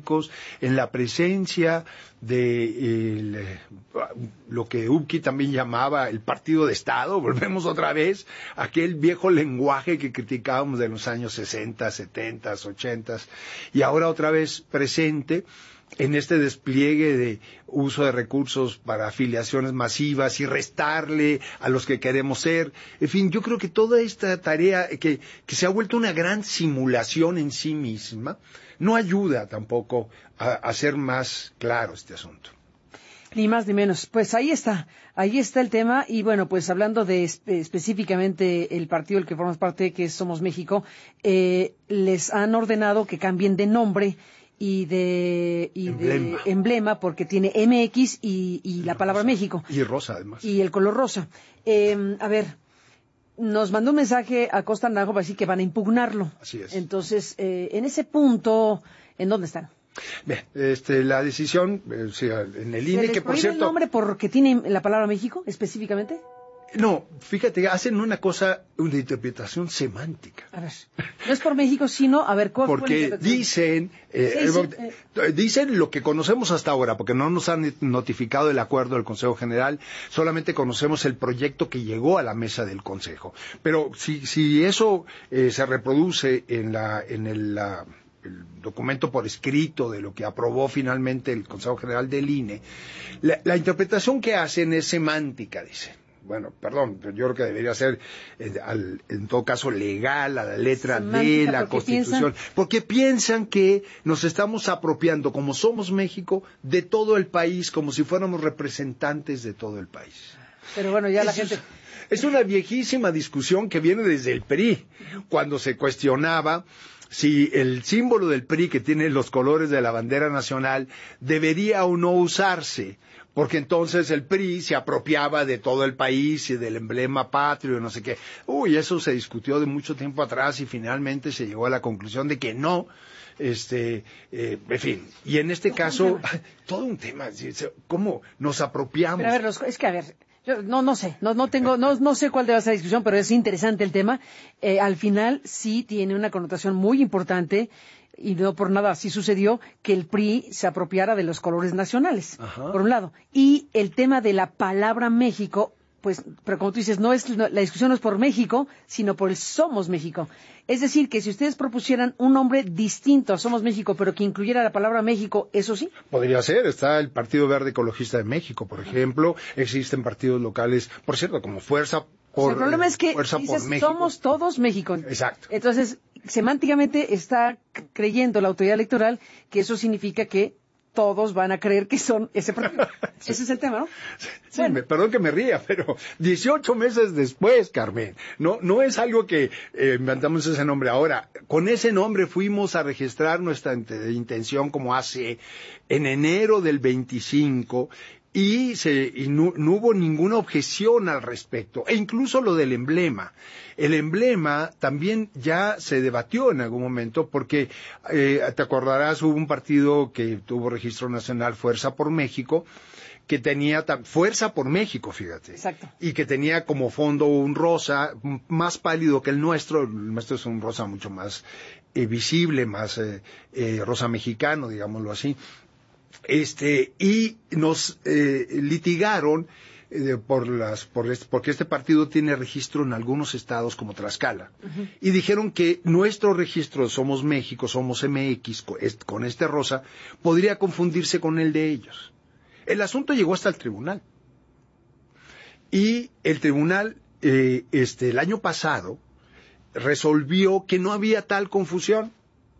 políticos, en la presencia de lo que Upki también llamaba el partido de Estado. Volvemos otra vez a aquel viejo lenguaje que criticábamos de los años 60, 70, 80, y ahora otra vez presente en este despliegue de uso de recursos para afiliaciones masivas y restarle a los que queremos ser. En fin, yo creo que toda esta tarea que se ha vuelto una gran simulación en sí misma no ayuda tampoco a hacer más claro este asunto. Ni más ni menos. Pues ahí está el tema. Y bueno, pues hablando de específicamente el partido del que formas parte, que es Somos México, les han ordenado que cambien de nombre y de emblema, porque tiene MX y la palabra rosa. México. Y rosa, además. Y el color rosa. A ver, nos mandó un mensaje a Costa Naranjo para decir que van a impugnarlo. Así es. Entonces, en ese punto, ¿en dónde están? Bien, la decisión, en el INE, que por cierto... ¿Se les prohíbe el nombre porque tiene la palabra México, específicamente? No, fíjate, hacen una interpretación semántica. A ver, no es por México, sino, a ver, ¿cuál fue la porque interpretación? dicen lo que conocemos hasta ahora, porque no nos han notificado el acuerdo del Consejo General, solamente conocemos el proyecto que llegó a la mesa del Consejo. Pero si eso se reproduce en el documento por escrito de lo que aprobó finalmente el Consejo General del INE, la interpretación que hacen es semántica, dicen. Bueno, perdón, pero yo creo que debería ser, en todo caso, legal, a la letra de la Constitución. Porque piensan que nos estamos apropiando, como Somos México, de todo el país, como si fuéramos representantes de todo el país. Pero bueno, ya la gente... Es una viejísima discusión que viene desde el PRI, cuando se cuestionaba si el símbolo del PRI, que tiene los colores de la bandera nacional, debería o no usarse, porque entonces el PRI se apropiaba de todo el país y del emblema patrio y no sé qué. Eso se discutió de mucho tiempo atrás y finalmente se llegó a la conclusión de que no. En fin, y en este caso, todo un tema, ¿cómo nos apropiamos? Pero a ver, es que a ver, yo no sé, no sé cuál debe ser la discusión, pero es interesante el tema. Al final sí tiene una connotación muy importante, y no por nada así sucedió, que el PRI se apropiara de los colores nacionales, Ajá. por un lado. Y el tema de la palabra México, pues, pero como tú dices, la discusión no es por México, sino por el Somos México. Es decir, que si ustedes propusieran un nombre distinto a Somos México, pero que incluyera la palabra México, ¿eso sí? Podría ser. Está el Partido Verde Ecologista de México, por ejemplo. Existen partidos locales, por cierto, como Fuerza por México. El problema es que dices, somos todos México. Exacto. Entonces, semánticamente está creyendo la autoridad electoral que eso significa que todos van a creer que son ese partido. Sí. Ese es el tema, ¿no? Sí, bueno. Perdón que me ría, pero 18 meses después, Carmen, no es algo que inventamos ese nombre ahora. Con ese nombre fuimos a registrar nuestra intención como hace en enero del 25 y no hubo ninguna objeción al respecto, e incluso lo del emblema. El emblema también ya se debatió en algún momento porque, te acordarás, hubo un partido que tuvo registro nacional, Fuerza por México, que tenía Fuerza por México, fíjate. Exacto. Y que tenía como fondo un rosa más pálido que el nuestro es un rosa mucho más visible, más rosa mexicano, digámoslo así. Y nos litigaron porque este partido tiene registro en algunos estados como Tlaxcala. Uh-huh. Y dijeron que nuestro registro Somos México, Somos MX, con este rosa, podría confundirse con el de ellos. El asunto llegó hasta el tribunal. Y el tribunal, el año pasado, resolvió que no había tal confusión.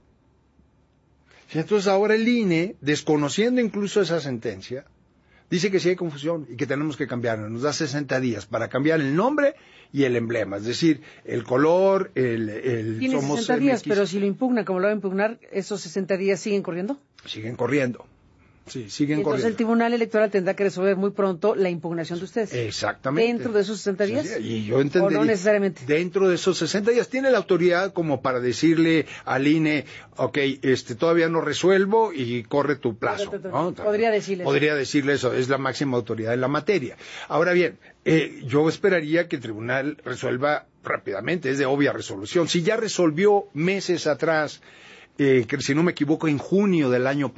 Y entonces ahora el INE, desconociendo incluso esa sentencia, dice que sí hay confusión y que tenemos que cambiarlo. Nos da 60 días para cambiar el nombre y el emblema. Es decir, el color, Tiene Somos 60 días, MX. pero si lo impugna como lo va a impugnar, ¿esos 60 días siguen corriendo? Siguen corriendo. Sí, siguen Entonces corriendo. el Tribunal Electoral tendrá que resolver muy pronto la impugnación de ustedes. Exactamente. ¿Dentro de esos 60 días? Sí, y yo entendería. ¿O no necesariamente? Dentro de esos 60 días. Tiene la autoridad como para decirle al INE, todavía no resuelvo y corre tu plazo. ¿No? Podría decirle eso. Podría decirle eso. Es la máxima autoridad en la materia. Ahora bien, yo esperaría que el tribunal resuelva rápidamente. Es de obvia resolución. Si ya resolvió meses atrás, que si no me equivoco, en junio del año